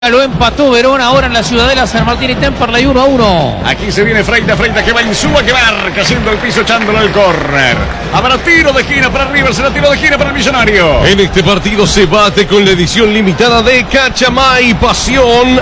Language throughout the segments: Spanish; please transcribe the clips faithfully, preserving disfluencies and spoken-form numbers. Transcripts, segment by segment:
Lo empató Verón ahora en la Ciudadela San Martín y Temperley uno a uno. Aquí se viene Freitas, Freitas que va Insúa, que marca, haciendo el piso, echándolo al córner. Habrá tiro de esquina para River, será tiro de esquina para el Millonario. En este partido se bate con la edición limitada de Cachamay, Pasión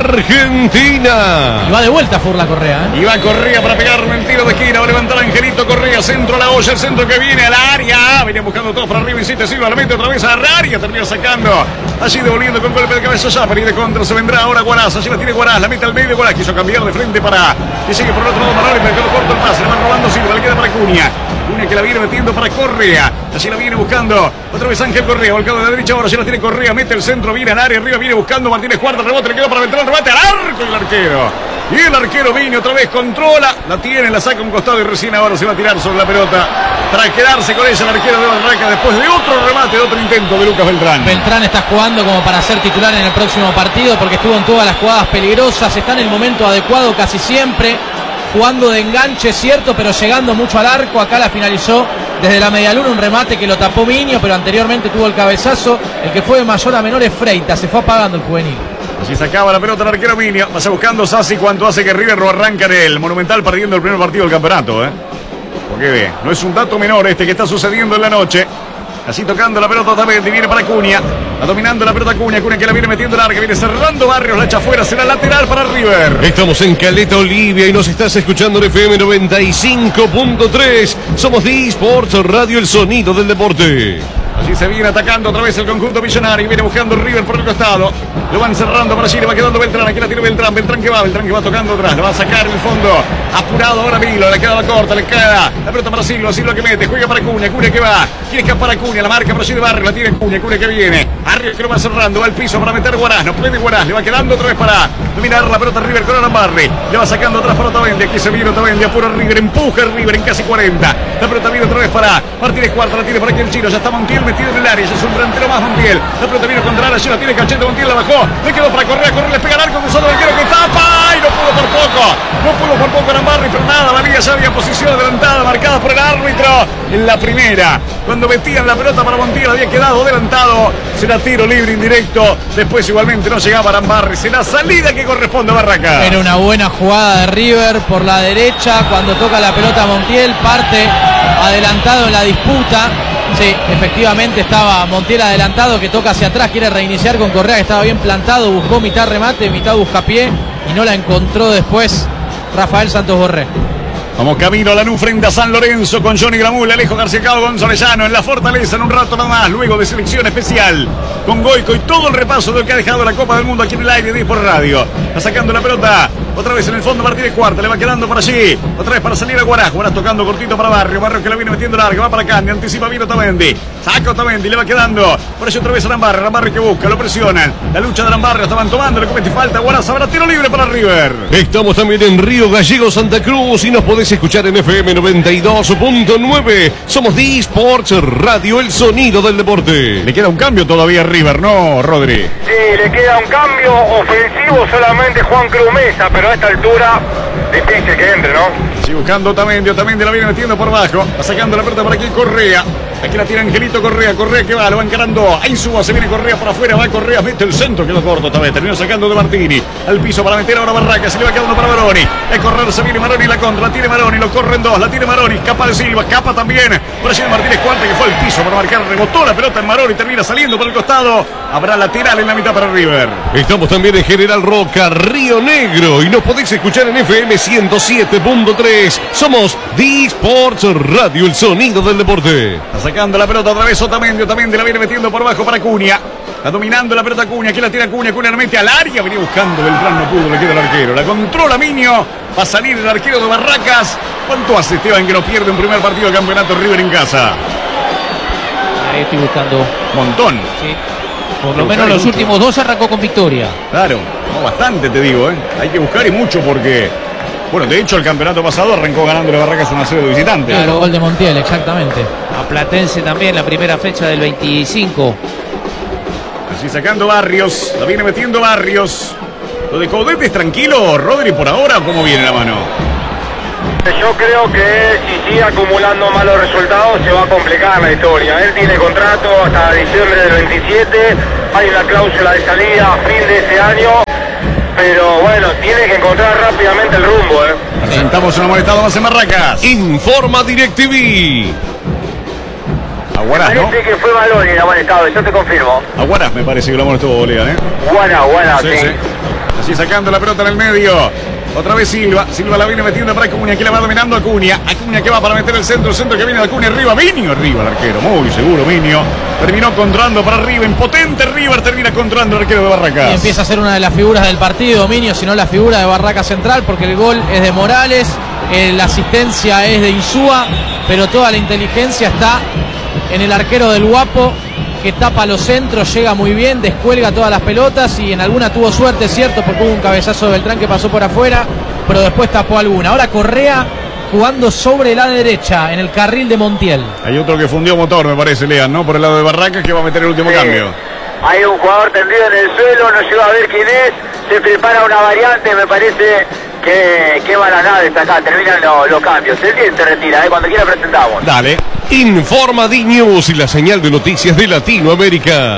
Argentina. Y va de vuelta Furla Correa, ¿eh? Y va Correa para pegarle el tiro de esquina, va a levantar Angelito Correa, centro a la olla, el centro que viene al área. Venía buscando todo para arriba, insiste Silva, la mete otra vez a la área, termina sacando. Allí devolviendo con golpe de cabeza Zapper y de contra se vendrá ahora Guaraz, allí la tiene Guaraz, la mete al medio, Guaraz quiso cambiar de frente para que sigue por el otro lado Maroli, pero quedó corto el pase, le van robando Silva, le queda para Cunha, Cunha que la viene metiendo para Correa, allí la viene buscando, otra vez Ángel Correa, volcado de la derecha, ahora ya la tiene Correa, mete el centro, viene al área, arriba viene buscando Martínez Cuarta, rebote, le quedó para Beltrán, remate al arco y el arquero, y el arquero viene otra vez, controla, la tiene, la saca a un costado y recién ahora se va a tirar sobre la pelota para quedarse con ella el arquero de Barraca después de otro remate, de otro intento de Lucas Beltrán. Beltrán está jugando como para ser titular en el próximo partido porque estuvo en todas las jugadas peligrosas, está en el momento adecuado casi siempre, jugando de enganche, cierto, pero llegando mucho al arco. Acá la finalizó desde la medialuna, un remate que lo tapó Miño, pero anteriormente tuvo el cabezazo. El que fue de mayor a menor es Freitas, se fue apagando el juvenil. Así sacaba la pelota el arquero Miño, pasa buscando Sassi cuanto hace que River lo arranca en el Monumental perdiendo el primer partido del campeonato, ¿eh? Porque ve, no es un dato menor este que está sucediendo en la noche. Así tocando la pelota también, viene para Cunha. Va dominando la pelota Cunha, Cunha que la viene metiendo larga, viene cerrando Barrios, la echa afuera, será lateral para River. Estamos en Caleta, Olivia y nos estás escuchando en F M noventa y cinco punto tres. Somos D Sports Radio, el sonido del deporte. Allí se viene atacando otra vez el conjunto millonario. Viene buscando River por el costado. Lo van cerrando para allí. Le va quedando Beltrán. Aquí la tiene Beltrán. Beltrán que va. Beltrán que va tocando atrás. Lo va a sacar en el fondo. Apurado ahora Milo. Le queda la corta. Le queda la pelota para Silva. Silva que mete. Juega para Cunha. Cunha que va. Quiere escapar a Cunha. La marca para allí de Barrio. La tiene Cunha. Cunha que viene. Barrio que lo va cerrando. Va al piso para meter Guaraz. No puede Guaraz. Le va quedando otra vez para dominar la pelota River con Arambarri. Le va sacando atrás para Otamendi. Aquí se viene Otamendi. Apura River. Empuja el River en casi cuarenta. La pelota viene otra vez para Martínez Cuarta. La tiene para aquí el Chino. Ya está Montiel metido en el área. Un delantero más Montiel, la pelota viene contra allí la tiene Cachete, Montiel la bajó, le quedó para Correa, Correa le pega al arco, cruzado el arquero que tapa y no pudo por poco, no pudo por poco Arambarri, pero nada, valía, ya había posición adelantada marcada por el árbitro en la primera, cuando metían la pelota para Montiel había quedado adelantado, será tiro libre indirecto, después igualmente no llegaba Arambarri, será salida que corresponde a Barraca. Era una buena jugada de River por la derecha, cuando toca la pelota Montiel, parte adelantado en la disputa. Sí, efectivamente estaba Montiel adelantado, que toca hacia atrás, quiere reiniciar con Correa, que estaba bien plantado, buscó mitad remate, mitad buscapié y no la encontró después Rafael Santos Borré. Vamos camino a Lanús frente a San Lorenzo con Johnny Gramul, Alejo García Cao, Gonzalezano en la Fortaleza en un rato nada más, luego de selección especial con Goico y todo el repaso de lo que ha dejado la Copa del Mundo aquí en el aire de por radio. Va sacando la pelota, otra vez en el fondo Martínez Cuarta, le va quedando por allí, otra vez para salir a Guaraz, Guaraz tocando cortito para Barrio, Barrio que la viene metiendo larga, va para Candy, anticipa bien Otamendi, saca Otamendi, le va quedando, por allí otra vez Arambarri, Arambarri que busca, lo presionan, la lucha de Arambarri, estaban tomando, le comete falta, Guaraz, habrá tiro libre para River. Estamos también en Río Gallegos, Santa Cruz y nos podés escuchar en F M noventa y dos punto nueve. Somos D Sports Radio, el sonido del deporte. Le queda un cambio todavía a River, ¿no, Rodri? Sí, le queda un cambio ofensivo solamente Juan Cruz Mesa, pero a esta altura difícil que entre, ¿no? Sí, buscando Otamendi, Otamendi la viene metiendo por abajo, va sacando la pelota por aquí Correa. Aquí la tira Angelito Correa, Correa que va, lo va encarando. Ahí suba, se viene Correa por afuera, va Correa, mete el centro, quedó corto también. Terminó sacando de Martini al piso para meter ahora Barraca, se le va quedando para Maroni. El correr se viene Maroni, la contra, la tiene Maroni, lo corren dos, la tiene Maroni, escapa de Silva, escapa también. Por allí de Martínez Cuarta que fue al piso para marcar, rebotó la pelota en Maroni, termina saliendo por el costado. Habrá lateral en la mitad para River. Estamos también en General Roca, Río Negro y nos podéis escuchar en F M ciento siete punto tres. Somos D Sports Radio, el sonido del deporte. Está sacando la pelota otra vez Otamendi, Otamendi la viene metiendo por abajo para Cunha. Está dominando la pelota Cunha, aquí la tira Cunha, Cunha la mete al área, venía buscando Beltrán, no pudo, le queda el arquero. La controla Miño, va a salir el arquero de Barracas. ¿Cuánto hace Esteban que no pierde un primer partido de campeonato River en casa? Ahí estoy buscando. Montón. Sí. Por lo menos los mucho. Últimos dos arrancó con victoria. Claro, no, bastante te digo, ¿eh? Hay que buscar y mucho porque, bueno, de hecho el campeonato pasado arrancó ganando la Barracas uno a cero de visitante. Claro, gol de Montiel, exactamente. A Platense también, la primera fecha del veinticinco. Así sacando Barrios, la viene metiendo Barrios. ¿Lo de Coudet es tranquilo, Rodri, por ahora, o cómo viene la mano? Yo creo que si sigue acumulando malos resultados se va a complicar la historia. Él tiene contrato hasta diciembre del veintisiete hay una cláusula de salida a fin de ese año, pero bueno, tiene que encontrar rápidamente el rumbo, ¿eh? Presentamos un amonestado más en Barracas. Informa DirecTV. Aguaraz, ¿no? Parece que fue Maloni el amonestado, yo te confirmo. Aguaraz me parece que lo amonestó Bolean, ¿eh? Buena, buena, Sí, sí. sí. Así sacando la pelota en el medio. Otra vez Silva. Silva la viene metiendo para Acuña. Aquí la va dominando Acuña. Acuña que va para meter el centro. El centro que viene de Acuña arriba. Minio arriba el arquero. Muy seguro Minio. Terminó controlando para River. Impotente River termina controlando el arquero de Barracas. Y empieza a ser una de las figuras del partido, Minio, si no la figura de Barracas Central, porque el gol es de Morales, eh, la asistencia es de Insúa, pero toda la inteligencia está en el arquero del Guapo, que tapa los centros, llega muy bien, descuelga todas las pelotas y en alguna tuvo suerte, cierto, porque hubo un cabezazo de Beltrán que pasó por afuera, pero después tapó alguna. Ahora Correa jugando sobre la derecha en el carril de Montiel. Hay otro que fundió motor, me parece, Lean, ¿no? Por el lado de Barracas, que va a meter el último Sí. cambio. Hay un jugador tendido en el suelo, no llegó a ver quién es, se prepara una variante, me parece que, que van a nada está acá, terminan lo- los cambios. El diez se retira, ¿eh? Cuando quiera presentamos. Dale. Informa D-News y la señal de noticias de Latinoamérica.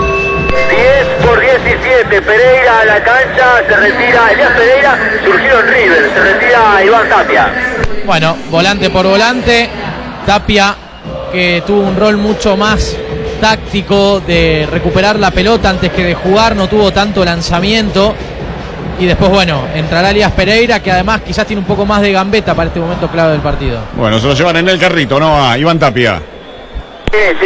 diez por diecisiete, Pereira a la cancha, se retira Elías Pereira, surgió en River, se retira Iván Tapia. Bueno, volante por volante, Tapia, que tuvo un rol mucho más táctico de recuperar la pelota antes que de jugar, no tuvo tanto lanzamiento. Y después, bueno, entrará Elías Pereira, que además quizás tiene un poco más de gambeta para este momento clave del partido. Bueno, se lo llevan en el carrito, ¿no? A Iván Tapia. Sí, sí,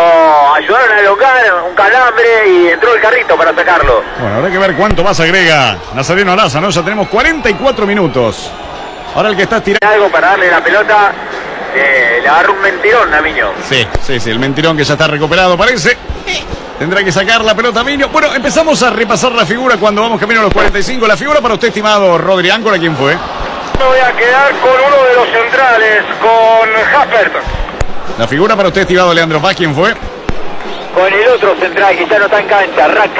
lo ayudaron a elongar un calambre y entró el carrito para sacarlo. Bueno, habrá que ver cuánto más agrega Nazareno Araza, ¿no? Ya tenemos cuarenta y cuatro minutos. Ahora el que está estirando. Algo para darle la pelota, eh, le agarró un mentirón a Miño. Sí, sí, sí, el mentirón que ya está recuperado, parece. Tendrá que sacar la pelota Minio. Bueno, empezamos a repasar la figura cuando vamos camino a los cuarenta y cinco. La figura para usted, estimado Rodri Áncora, ¿quién fue? Me voy a quedar con uno de los centrales, con Haffert. La figura para usted, estimado Leandro Paz, ¿quién fue? Con el otro central que ya no está en cancha, Rack.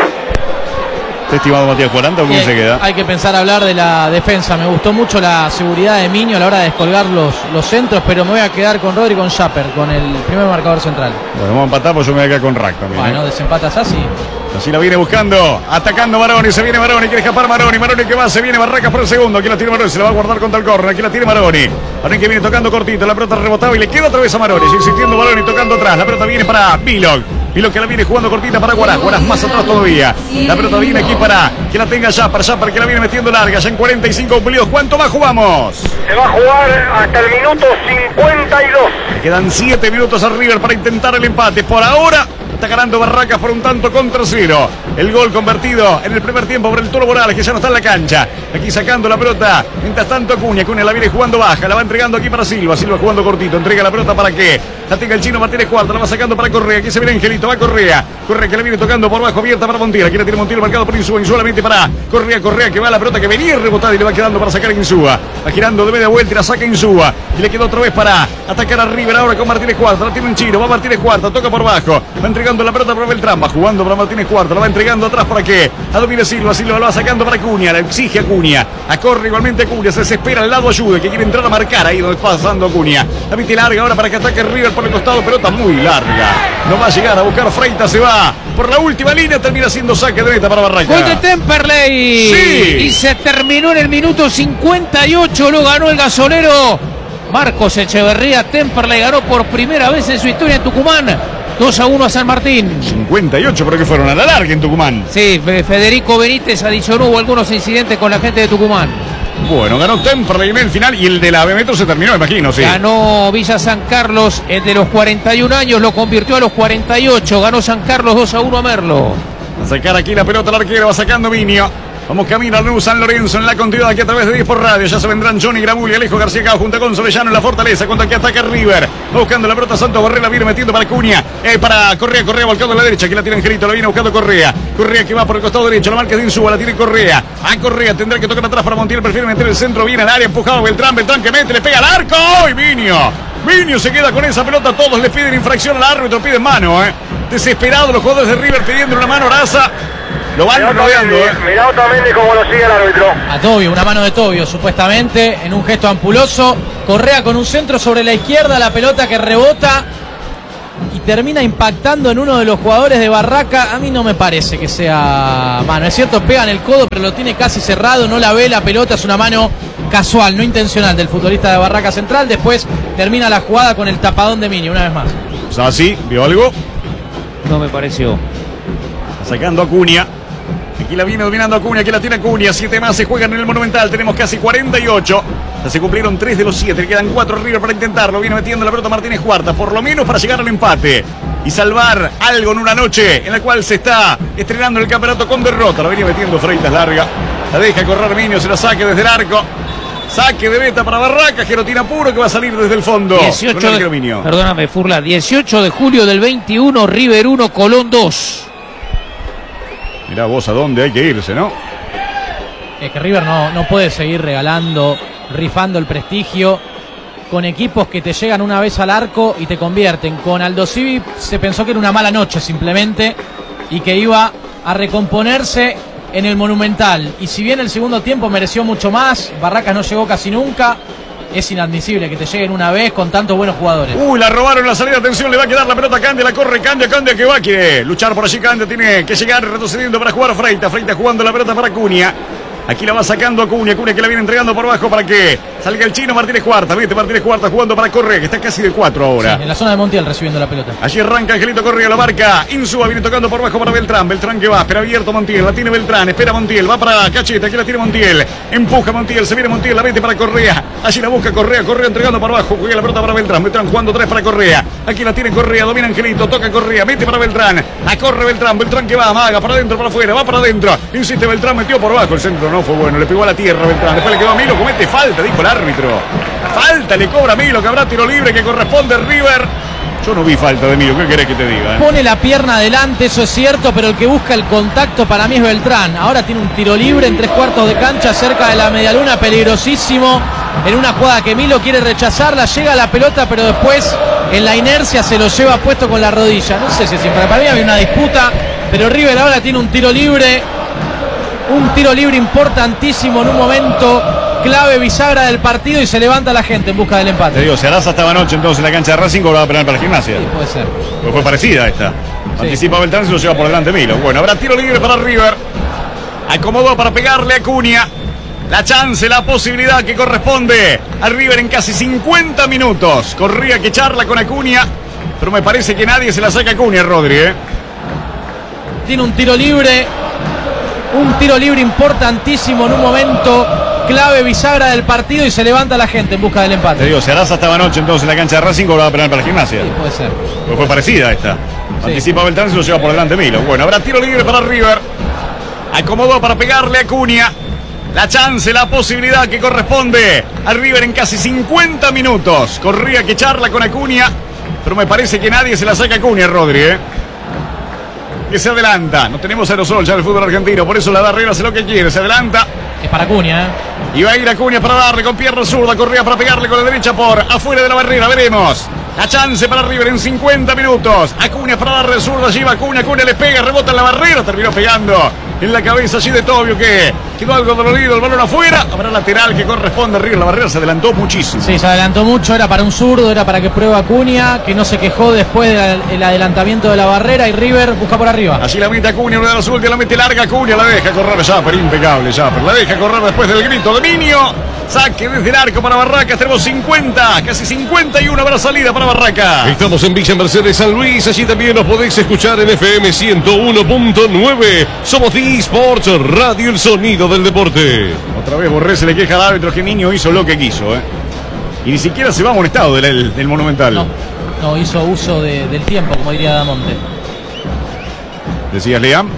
¿Usted, estimado Matías Cuaranta, o quién Y se queda? hay que pensar hablar de la defensa. Me gustó mucho la seguridad de Miño a la hora de descolgar los, los centros, pero me voy a quedar con Rodri, con Schapper, con el primer marcador central. Bueno, vamos a empatar, pues yo me voy a quedar con Rack también. Bueno, ¿eh? desempatas así. Así la viene buscando, atacando Maroni, se viene Maroni, quiere escapar Maroni, Maroni que va, se viene Barracas por el segundo, aquí la tiene Maroni, se la va a guardar contra el córner, aquí la tiene Maroni, Maroni que viene tocando cortito, la pelota rebotaba y le queda otra vez a Maroni, sigue insistiendo Maroni tocando atrás, la pelota viene para Vilog, Vilog que la viene jugando cortita para Guaraz, Guaraz más atrás todavía, la pelota viene aquí para que la tenga Yapar, Yapar que la viene metiendo larga, ya en cuarenta y cinco cumplidos, ¿cuánto más jugamos? Se va a jugar hasta el minuto cincuenta y dos. Le quedan siete minutos a River para intentar el empate, por ahora está ganando Barracas por un tanto contra cero. El gol convertido en el primer tiempo por el Toro Morales, que ya no está en la cancha. Aquí sacando la pelota. Mientras tanto Acuña. Acuña la viene jugando baja. La va entregando aquí para Silva. Silva jugando cortito. Entrega la pelota para que la tenga el chino Martínez Cuarta. La va sacando para Correa. Aquí se viene Angelito. Va Correa. Correa que la viene tocando por bajo. Abierta para Montiel. Aquí la tiene Montiel marcado por Insúa. Insolamente para Correa. Correa que va a la pelota que venía rebotada y le va quedando para sacar a Insúa. Va girando de media vuelta y la saca Insúa. Y le quedó otra vez para atacar a River ahora con Martínez Cuarta. La tiene un chino. Va Martínez Cuarta. Toca por bajo. Va entregando la pelota para Beltrán. Va jugando para Martínez Cuarta. La va entregando atrás para que a domine Silva. Silva la va sacando para Acuña. La exige Acuña. A corre igualmente Acuña. Se desespera al lado ayuda. Que quiere entrar a marcar ahí donde está pasando Acuña. La mete larga ahora para que ataque River por el costado. Pelota muy larga. No va a llegar a buscar Freitas. Se va por la última línea. Termina siendo saque de meta para Gol de Barracas. Temperley. Sí. Y se terminó en el minuto cincuenta y ocho. Lo ganó el gasolero Marcos Echeverría. Temperley ganó por primera vez en su historia en Tucumán. dos a uno a San Martín. cincuenta y ocho, pero que fueron a la larga en Tucumán. Sí, Fe- Federico Benítez adicionó, hubo algunos incidentes con la gente de Tucumán. Bueno, ganó Temperley en el final y el de la B Metro se terminó, imagino, sí. Ganó Villa San Carlos, el de los cuarenta y un años, lo convirtió a los cuarenta y ocho. Ganó San Carlos dos a uno a Merlo. Va a sacar aquí la pelota al arquero, va sacando Minio. Vamos camino al nuevo San Lorenzo en la continuidad aquí a través de diez por radio. Ya se vendrán Johnny Gramulli, Alejo García Cao junto con Solellano en la fortaleza. Cuando aquí ataca River. Va buscando la pelota Santos Borrell, la viene metiendo para Acuña. Eh, para Correa, Correa volcando a la derecha. Aquí la tiene Angelito, la viene buscando Correa. Correa que va por el costado derecho. La marca de Insúa, la tiene Correa. A Correa tendrá que tocar atrás para Montiel. Prefiere meter el centro, viene al área, empujado Beltrán. Beltrán que mete, le pega al arco. ¡Y Minio! Minio se queda con esa pelota. Todos le piden infracción al árbitro, piden mano, eh. Desesperados los jugadores de River pidiendo una mano a Araza. Lo van Mirá rodeando, eh. Otamendi, mirá Otamendi cómo lo sigue el árbitro. A Tobio, una mano de Tobio supuestamente en un gesto ampuloso. Correa con un centro sobre la izquierda, la pelota que rebota y termina impactando en uno de los jugadores de Barraca. A mí no me parece que sea mano. Es cierto, pega en el codo, pero lo tiene casi cerrado, no la ve la pelota, es una mano casual, no intencional del futbolista de Barraca Central. Después termina la jugada con el tapadón de Mini, una vez más. Sassi, ¿vio algo? No me pareció. Sacando a Acuña. Aquí la viene dominando Acuña, aquí la tiene Acuña. Siete más se juegan en el Monumental. Tenemos casi cuarenta y ocho. Ya se cumplieron tres de los siete. Le quedan cuatro River para intentarlo. Viene metiendo la pelota Martínez Cuarta, por lo menos para llegar al empate y salvar algo en una noche en la cual se está estrenando el campeonato con derrota. Lo venía metiendo Freitas larga. La deja correr Minio, se la saque desde el arco. Saque de meta para Barraca, Gerotina Puro que va a salir desde el fondo. dieciocho de, perdóname, Furla. dieciocho de julio del veintiuno, River uno, Colón dos. Mirá vos a dónde hay que irse, ¿no? Es que River no, no puede seguir regalando, rifando el prestigio con equipos que te llegan una vez al arco y te convierten. Con Aldo Civi se pensó que era una mala noche simplemente y que iba a recomponerse en el Monumental. Y si bien el segundo tiempo mereció mucho más, Barracas no llegó casi nunca. Es inadmisible que te lleguen una vez con tantos buenos jugadores. Uy, la robaron la salida, atención, le va a quedar la pelota a Candia, la corre Candia, Candia que va, quiere luchar por allí, Candia tiene que llegar retrocediendo para jugar Freitas, Freitas jugando la pelota para Acuña. Aquí la va sacando Acuña, Acuña que la viene entregando por abajo para que salga el chino Martínez Cuarta. Viste, Martínez Cuarta jugando para Correa, que está casi de cuatro ahora. Sí, en la zona de Montiel recibiendo la pelota. Allí arranca Angelito Correa, la marca Insúa, viene tocando por abajo para Beltrán. Beltrán que va, espera abierto Montiel, la tiene Beltrán, espera Montiel, va para Cacheta, aquí la tiene Montiel. Empuja Montiel, se viene Montiel, la mete para Correa. Allí la busca Correa, Correa entregando por abajo, juega la pelota para Beltrán. Beltrán jugando tres para Correa. Aquí la tiene Correa, domina Angelito, toca Correa, mete para Beltrán. A corre Beltrán, Beltrán que va, amaga para adentro, para afuera, va para adentro. Insiste Beltrán, metió por abajo, el centro no fue bueno, le pegó a la tierra Beltrán, después le quedó a Milo, comete falta, dijo el árbitro. Falta le cobra a Milo, que habrá tiro libre que corresponde a River. Yo no vi falta de Milo, ¿qué querés que te diga? Eh? Pone la pierna adelante, eso es cierto, pero el que busca el contacto para mí es Beltrán. Ahora tiene un tiro libre en tres cuartos de cancha cerca de la medialuna, peligrosísimo. En una jugada que Milo quiere rechazarla, llega a la pelota, pero después en la inercia se lo lleva puesto con la rodilla. No sé si siempre para mí había una disputa, pero River ahora tiene un tiro libre. Un tiro libre importantísimo en un momento clave, bisagra del partido, y se levanta la gente en busca del empate. Te digo, si Araza estaba anoche entonces en la cancha de Racing, va a penal para la Gimnasia. Sí, puede ser. Pues fue parecida esta. Sí. Anticipa Beltrán, se lo lleva por delante Milo. Bueno, habrá tiro libre para River. Acomodó para pegarle a Acuña. La chance, la posibilidad que corresponde a River en casi cincuenta minutos. Corría que charla con Acuña, pero me parece que nadie se la saca a Acuña, Rodri, ¿eh? Tiene un tiro libre. Un tiro libre importantísimo en un momento clave, bisagra del partido, y se levanta la gente en busca del empate. Te digo, si Araza estaba anoche entonces en la cancha de Racing, va a penal para la Gimnasia. Sí, puede ser. Pues fue parecida esta. Sí. Anticipa Beltrán, se lo lleva por delante Milo. Bueno, habrá tiro libre para River. Acomodó para pegarle a Acuña. La chance, la posibilidad que corresponde a River en casi cincuenta minutos. Corría que charla con Acuña, pero me parece que nadie se la saca a Acuña, Rodri, ¿eh? Que se adelanta. No tenemos aerosol ya en el fútbol argentino, por eso la da Herrera, hace lo que quiere, se adelanta. Es para Acuña, ¿eh? Y va a ir Acuña para darle con pierna zurda, corría para pegarle con la derecha por afuera de la barrera, veremos. La chance para River en cincuenta minutos. Acuña para darle de zurda, allí va Acuña, Acuña le pega, rebota en la barrera, terminó pegando en la cabeza allí de Tobio, que quedó algo dolorido, el balón afuera. Habrá lateral que corresponde a River, la barrera se adelantó muchísimo. Sí, se adelantó mucho, era para un zurdo, era para que pruebe Acuña, que no se quejó después del adelantamiento de la barrera, y River busca por arriba. Allí la mete Acuña, una de las últimas, la mete larga Acuña, la deja correr Yapper, impecable Yapper, la deja correr después del grito de Minio. Saque desde el arco para Barracas, tenemos cincuenta, casi cincuenta y uno para salida para Barracas. Estamos en Villa Mercedes, San Luis, allí también nos podéis escuchar en F M ciento uno punto nueve. Somos D-Sports Radio, el sonido del deporte. Otra vez Borré se le queja al árbitro, que Minio hizo lo que quiso, ¿eh? Y ni siquiera se va amonestado del, del, del Monumental. No, no hizo uso de, del tiempo, como diría Damonte. ¿Decías, Liam?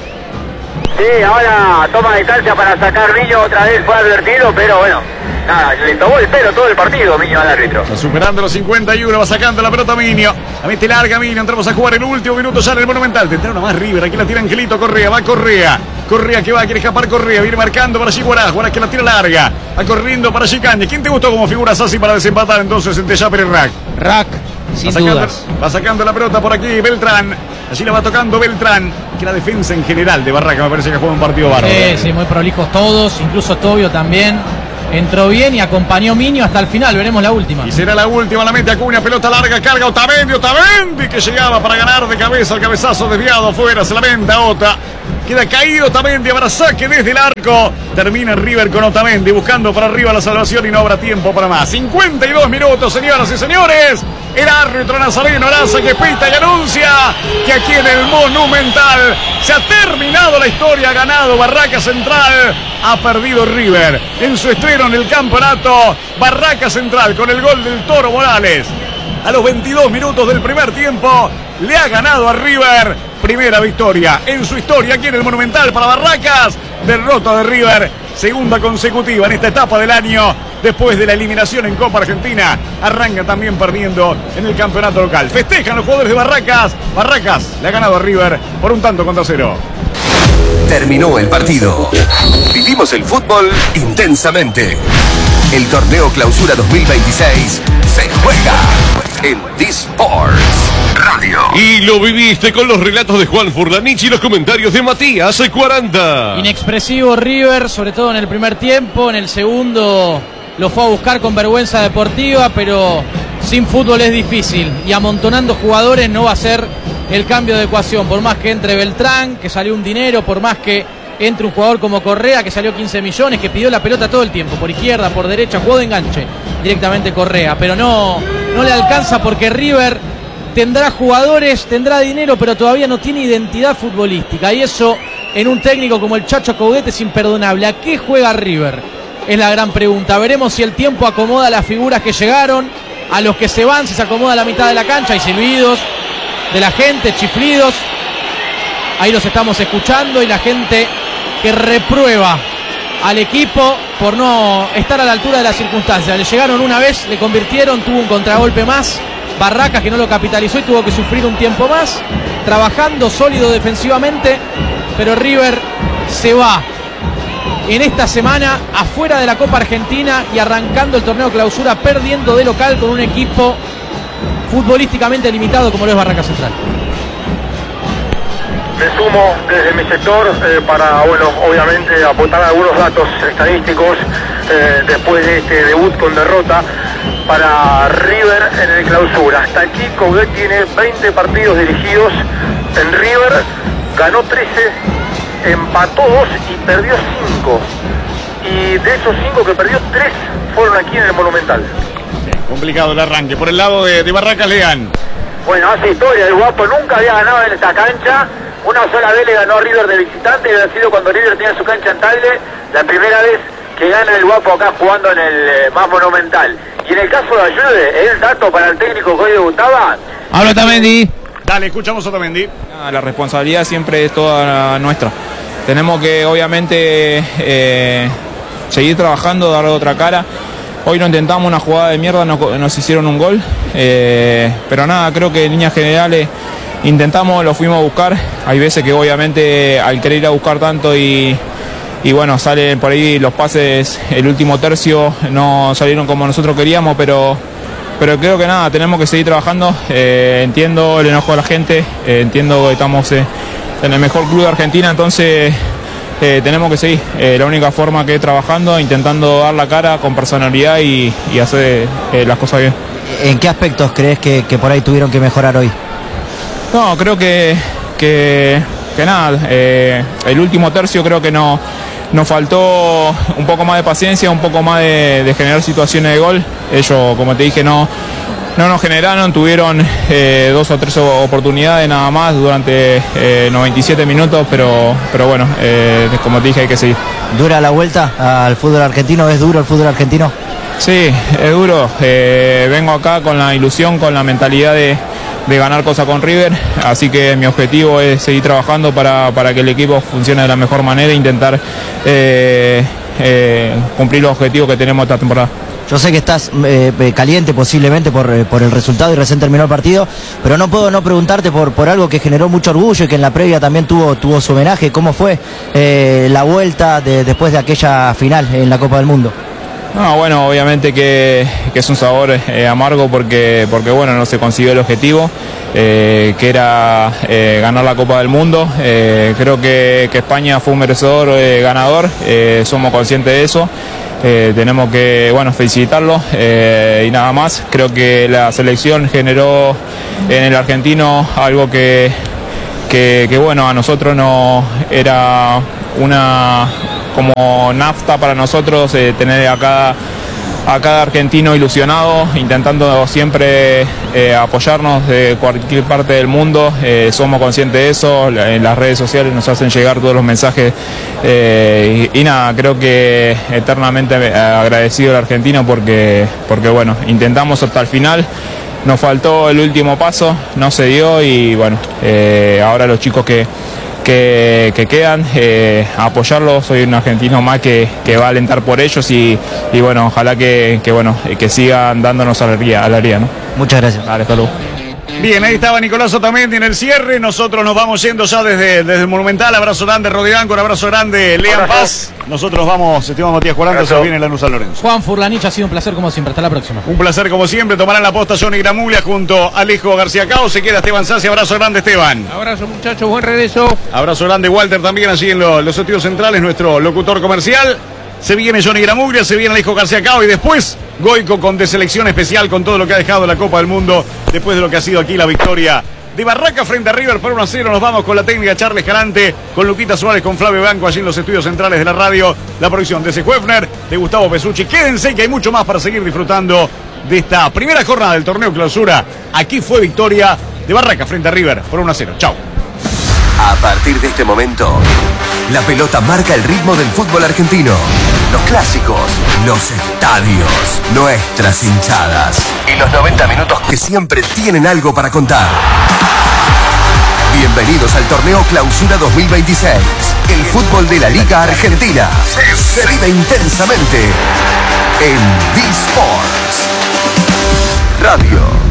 Sí, ahora toma distancia para sacar Miño, otra vez fue advertido, pero bueno, nada, le tomó el pelo todo el partido Miño al árbitro. Está superando los cincuenta y uno, va sacando la pelota Minio. La mete larga Minio, entramos a jugar el último minuto ya en el Monumental. Tendrá una más River, aquí la tira Angelito Correa, va Correa. Correa que va, quiere escapar Correa, viene marcando para allí Guarás, Guarás que la tira larga. Va corriendo para allí Candia. ¿Quién te gustó como figura así para desempatar entonces entre Yapper y Rack? Rack, sin va sacando, dudas. va sacando la pelota por aquí Beltrán. Allí la va tocando Beltrán, que la defensa en general de Barraca me parece que juega un partido bárbaro. Sí, sí, muy prolijos todos, incluso Tobio también. entró bien y acompañó Miño hasta el final. Veremos la última. Y será la última, la mete Acuña, pelota larga, carga Otamendi, Otamendi que llegaba para ganar de cabeza, el cabezazo desviado afuera, se lamenta Ota. Queda caído Otamendi, habrá saque desde el arco. Termina River con Otamendi buscando para arriba la salvación y no habrá tiempo para más. cincuenta y dos minutos, señoras y señores. El árbitro Nazareno Araza que pita y anuncia que aquí en el Monumental se ha terminado la historia. Ha ganado Barraca Central, ha perdido River en su estreno en el campeonato. Barraca Central con el gol del Toro Morales a los veintidós minutos del primer tiempo le ha ganado a River. Primera victoria en su historia aquí en el Monumental para Barracas. Derrota de River, segunda consecutiva en esta etapa del año. Después de la eliminación en Copa Argentina, arranca también perdiendo en el campeonato local. Festejan los jugadores de Barracas. Barracas le ha ganado a River por un tanto contra cero. Terminó el partido. Vivimos el fútbol intensamente. El torneo Clausura dos mil veintiséis se juega en D-Sports Radio. Y lo viviste con los relatos de Juan Furlanich y los comentarios de Matías cuarenta. Inexpresivo River, sobre todo en el primer tiempo. En el segundo lo fue a buscar con vergüenza deportiva, pero sin fútbol es difícil. Y amontonando jugadores no va a ser el cambio de ecuación. Por más que entre Beltrán, que salió un dinero, por más que entre un jugador como Correa, que salió quince millones, que pidió la pelota todo el tiempo, por izquierda, por derecha, jugó de enganche directamente Correa, pero no, no le alcanza porque River tendrá jugadores, tendrá dinero, pero todavía no tiene identidad futbolística, y eso en un técnico como el Chacho Coudet es imperdonable. ¿A qué juega River? Es la gran pregunta. Veremos si el tiempo acomoda a las figuras que llegaron, a los que se van, si se acomoda a la mitad de la cancha. Hay silbidos de la gente, chiflidos, ahí los estamos escuchando, y la gente que reprueba al equipo por no estar a la altura de las circunstancias. Le llegaron una vez, le convirtieron, tuvo un contragolpe más, Barracas que no lo capitalizó y tuvo que sufrir un tiempo más, trabajando sólido defensivamente, pero River se va en esta semana afuera de la Copa Argentina y arrancando el torneo Clausura perdiendo de local con un equipo futbolísticamente limitado como lo es Barracas Central. Me sumo desde mi sector eh, para, bueno, obviamente aportar algunos datos estadísticos eh, después de este debut con derrota para River en el Clausura. Hasta aquí Coudet tiene veinte partidos dirigidos en River, ganó trece, empató dos y perdió cinco. Y de esos cinco que perdió, tres fueron aquí en el Monumental. Complicado el arranque. Por el lado de, de Barracas Leán. Bueno, hace historia, el Guapo nunca había ganado en esta cancha. Una sola vez le ganó a River de visitante, y ha sido cuando River tenía su cancha en Tagle, la primera vez que gana el Guapo acá jugando en el eh, más Monumental. Y en el caso de Ayude, el dato para el técnico que hoy debutaba. Habla Otamendi. Dale, escuchamos a Otamendi. La responsabilidad siempre es toda nuestra. Tenemos que obviamente eh, seguir trabajando, darle otra cara. Hoy no intentamos una jugada de mierda, nos, nos hicieron un gol, eh, pero nada, creo que en líneas generales intentamos, lo fuimos a buscar. Hay veces que obviamente al querer ir a buscar tanto y, y bueno, salen por ahí los pases, el último tercio no salieron como nosotros queríamos, pero, pero creo que nada, tenemos que seguir trabajando. Eh, entiendo el enojo de la gente, eh, entiendo que estamos eh, en el mejor club de Argentina, entonces eh, tenemos que seguir. Eh, la única forma que es trabajando, intentando dar la cara con personalidad y, y hacer eh, las cosas bien. ¿En qué aspectos crees que, que por ahí tuvieron que mejorar hoy? No, creo que, que, que nada, eh, el último tercio creo que no, nos faltó un poco más de paciencia, un poco más de, de generar situaciones de gol. Ellos, como te dije, no, no nos generaron, tuvieron eh, dos o tres oportunidades nada más durante eh, noventa y siete minutos, pero, pero bueno, eh, como te dije, hay que seguir. ¿Dura la vuelta al fútbol argentino? ¿Es duro el fútbol argentino? Sí, es duro. Eh, vengo acá con la ilusión, con la mentalidad de de ganar cosas con River, así que mi objetivo es seguir trabajando para, para que el equipo funcione de la mejor manera e intentar eh, eh, cumplir los objetivos que tenemos esta temporada. Yo sé que estás eh, caliente posiblemente por, eh, por el resultado y recién terminó el partido, pero no puedo no preguntarte por, por algo que generó mucho orgullo y que en la previa también tuvo, tuvo su homenaje. ¿Cómo fue eh, la vuelta de, después de aquella final en la Copa del Mundo? No, bueno, obviamente que, que es un sabor eh, amargo porque, porque bueno, no se consiguió el objetivo, eh, que era eh, ganar la Copa del Mundo. Eh, creo que, que España fue un merecedor eh, ganador, eh, somos conscientes de eso. eh, tenemos que, bueno, felicitarlo eh, y nada más. Creo que la selección generó en el argentino algo que, que, que bueno, a nosotros no era una como nafta para nosotros eh, tener a cada, a cada argentino ilusionado, intentando siempre eh, apoyarnos de cualquier parte del mundo. Eh, somos conscientes de eso, en las redes sociales nos hacen llegar todos los mensajes eh, y, y nada, creo que eternamente agradecido al argentino porque, porque bueno, intentamos hasta el final. Nos faltó el último paso, no se dio y bueno, eh, ahora los chicos que, que, que quedan, eh, a apoyarlos. Soy un argentino más que, que va a alentar por ellos y, y bueno, ojalá que, que, bueno, que sigan dándonos alegría, alegría, ¿no? Muchas gracias. Dale, hasta luego. Bien, ahí estaba Nicolás Otamendi en el cierre. Nosotros nos vamos yendo ya desde, desde el Monumental. Abrazo grande, Rodrián, con abrazo grande, Lean Paz. Nosotros nos vamos, estimado Matías Cuaranta, se viene Lanús San Lorenzo. Juan Furlanich, ha sido un placer como siempre. Hasta la próxima. Un placer como siempre. Tomarán la posta Johnny Gramuglia junto a Alejo García Cao. Se queda Esteban Sassi. Abrazo grande, Esteban. Abrazo, muchachos, buen regreso. Abrazo grande, Walter, también allí en lo, los estudios centrales, nuestro locutor comercial. Se viene Johnny Gramuglia, se viene Alejo García Cao y después Goico con de selección especial con todo lo que ha dejado la Copa del Mundo después de lo que ha sido aquí la victoria de Barraca frente a River por uno a cero. Nos vamos con la técnica Charles Calante, con Luquita Suárez, con Flavio Blanco allí en los estudios centrales de la radio. La producción de Ese Huefner, de Gustavo Pesucci. Quédense que hay mucho más para seguir disfrutando de esta primera jornada del torneo clausura. Aquí fue victoria de Barraca frente a River por uno a cero. Chau. A partir de este momento, la pelota marca el ritmo del fútbol argentino. Los clásicos, los estadios, nuestras hinchadas y los noventa minutos que siempre tienen algo para contar. Bienvenidos al torneo Clausura dos mil veintiséis. El fútbol de la Liga Argentina se vive intensamente en D-Sports Radio.